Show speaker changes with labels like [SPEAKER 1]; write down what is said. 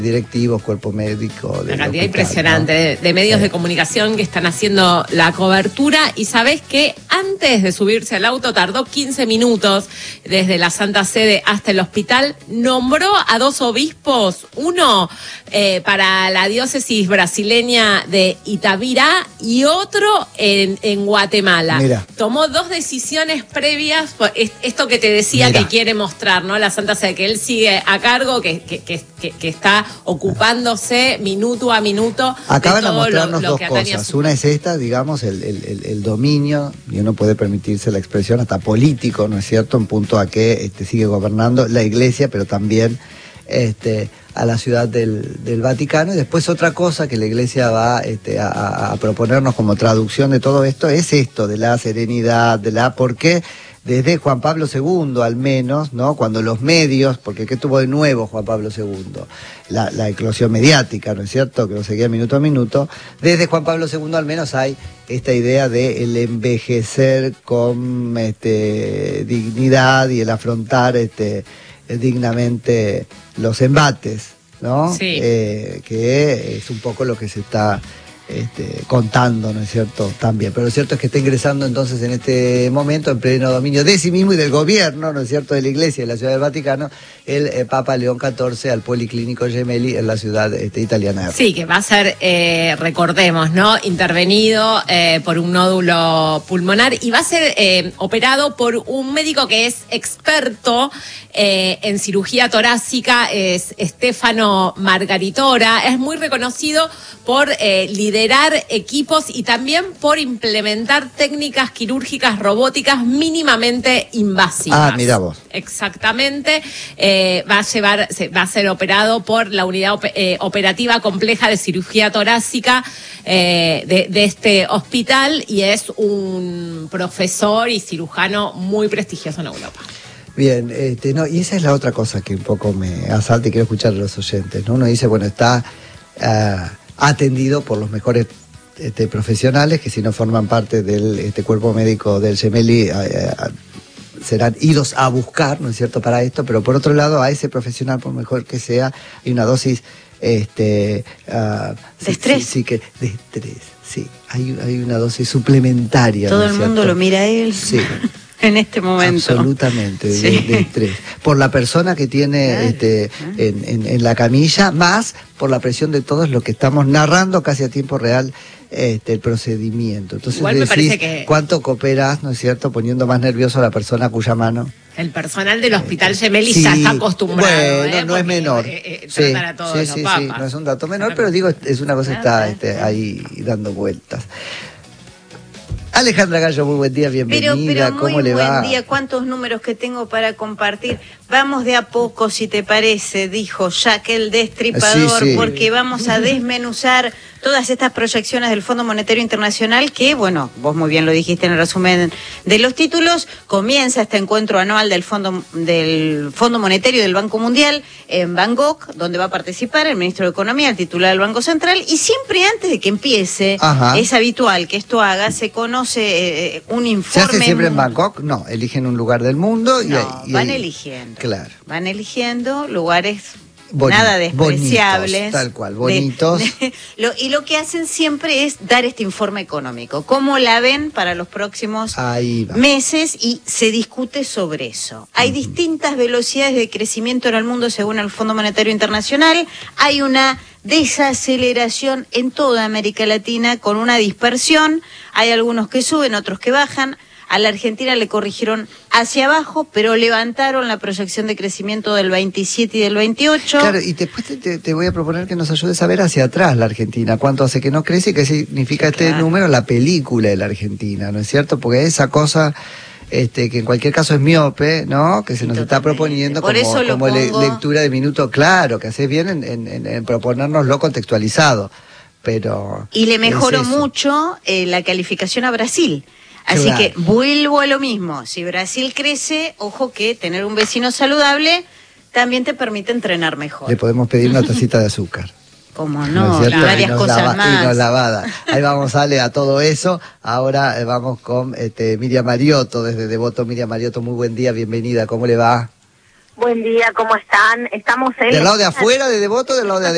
[SPEAKER 1] directivos, cuerpo médico.
[SPEAKER 2] Una cantidad impresionante, ¿no? de medios de comunicación que están haciendo la cobertura. Y sabés que antes de subirse al auto tardó 15 minutos desde la Santa Sede hasta el hospital. Nombró a 2 obispos, uno para la diócesis brasileña de Itabirá y otro en Guatemala.
[SPEAKER 1] Mira.
[SPEAKER 2] Tomó 2 decisiones previas, esto que te decía. Mira. Que quiere mostrar, ¿no? La Santa Sede, que él sigue a cargo, que está ocupándose minuto a minuto.
[SPEAKER 1] Acaban de mostrarnos dos cosas. Una es esta, digamos, el dominio, y uno puede permitirse la expresión hasta político, ¿no es cierto?, en punto a que sigue gobernando la Iglesia, pero también a la ciudad del Vaticano. Y después otra cosa que la Iglesia va a proponernos como traducción de todo esto es esto, de la serenidad, ¿por qué? Desde Juan Pablo II, al menos, ¿no? Cuando los medios, porque ¿qué tuvo de nuevo Juan Pablo II? La eclosión mediática, ¿no es cierto?, que lo seguía minuto a minuto. Desde Juan Pablo II, al menos, hay esta idea de el envejecer con dignidad y el afrontar dignamente los embates, ¿no? Sí. Que es un poco lo que se está contando, ¿no es cierto?, también. Pero lo cierto es que está ingresando entonces en este momento, en pleno dominio de sí mismo y del gobierno, ¿no es cierto?, de la Iglesia de la Ciudad del Vaticano, el Papa León XIV al Policlínico Gemelli en la ciudad italiana.
[SPEAKER 2] Sí, que va a ser, recordemos, ¿no?, intervenido por un nódulo pulmonar y va a ser operado por un médico que es experto en cirugía torácica, es Stefano Margaritora. Es muy reconocido por liderar equipos y también por implementar técnicas quirúrgicas robóticas mínimamente invasivas.
[SPEAKER 1] Ah, mira vos.
[SPEAKER 2] Exactamente. Va a ser operado por la unidad operativa compleja de cirugía torácica de este hospital, y es un profesor y cirujano muy prestigioso en Europa.
[SPEAKER 1] Bien, no, y esa es la otra cosa que un poco me asalta y quiero escuchar a los oyentes, ¿no? Uno dice, bueno, está atendido por los mejores profesionales que, si no forman parte del cuerpo médico del Gemelli, serán idos a buscar, ¿no es cierto?, para esto. Pero por otro lado, a ese profesional, por mejor que sea, hay una dosis de estrés. Sí, de estrés, sí. Hay una dosis suplementaria.
[SPEAKER 3] Todo
[SPEAKER 1] ¿no
[SPEAKER 3] el mundo lo mira a él.
[SPEAKER 1] Sí.
[SPEAKER 3] En este momento.
[SPEAKER 1] Absolutamente,
[SPEAKER 3] sí.
[SPEAKER 1] de estrés. Por la persona que tiene en la camilla, más por la presión de todos los que estamos narrando casi a tiempo real el procedimiento. Entonces,
[SPEAKER 2] igual me parece que
[SPEAKER 1] ¿cuánto cooperas, no es cierto?, poniendo más nervioso a la persona cuya mano?
[SPEAKER 2] El personal del Hospital Gemelli ya está acostumbrado.
[SPEAKER 1] Bueno, no es menor.
[SPEAKER 2] Tratan a todos los papas.
[SPEAKER 1] Sí, no es un dato menor, pero digo, es una cosa que está ahí dando vueltas. Alejandra Gallo, muy buen día, bienvenida.
[SPEAKER 3] Pero
[SPEAKER 1] ¿Cómo le va?
[SPEAKER 3] Buen día, cuántos números que tengo para compartir. Vamos de a poco, si te parece, dijo Jack el Destripador,
[SPEAKER 1] sí.
[SPEAKER 3] Porque vamos a desmenuzar todas estas proyecciones del Fondo Monetario Internacional que, bueno, vos muy bien lo dijiste en el resumen de los títulos. Comienza este encuentro anual del Fondo Monetario del Banco Mundial en Bangkok, donde va a participar el ministro de Economía, el titular del Banco Central, y siempre antes de que empiece, es habitual que esto se conoce un informe.
[SPEAKER 1] ¿Se hace siempre en Bangkok? No, eligen un lugar del mundo
[SPEAKER 3] van eligiendo.
[SPEAKER 1] Claro.
[SPEAKER 3] Van eligiendo lugares nada despreciables.
[SPEAKER 1] Bonitos, tal cual, bonitos.
[SPEAKER 3] Y lo que hacen siempre es dar este informe económico. ¿Cómo la ven para los próximos meses? Y se discute sobre eso. Hay distintas velocidades de crecimiento en el mundo según el Fondo Monetario Internacional. Hay una desaceleración en toda América Latina con una dispersión. Hay algunos que suben, otros que bajan. A la Argentina le corrigieron hacia abajo, pero levantaron la proyección de crecimiento del 27 y del 28.
[SPEAKER 1] Claro, y después te voy a proponer que nos ayudes a ver hacia atrás la Argentina, cuánto hace que no crece y qué significa este número, la película de la Argentina, ¿no es cierto? Porque esa cosa que en cualquier caso es miope, ¿no?, que se nos está proponiendo como lectura de minuto, claro, que haces bien en proponérnoslo contextualizado. Pero
[SPEAKER 3] y le mejoró mucho la calificación a Brasil. Así que vuelvo a lo mismo. Si Brasil crece, ojo que tener un vecino saludable también te permite entrenar mejor.
[SPEAKER 1] Le podemos pedir una tacita de azúcar.
[SPEAKER 3] Como no, varias cosas más.
[SPEAKER 1] Y no lavada. Ahí vamos, Ale, a todo eso. Ahora vamos con Miriam Mariotto, desde Devoto. Miriam Mariotto, muy buen día, bienvenida. ¿Cómo le va?
[SPEAKER 4] Buen día, ¿cómo están? Estamos en...
[SPEAKER 1] ¿Del lado de afuera de Devoto o del lado de adentro?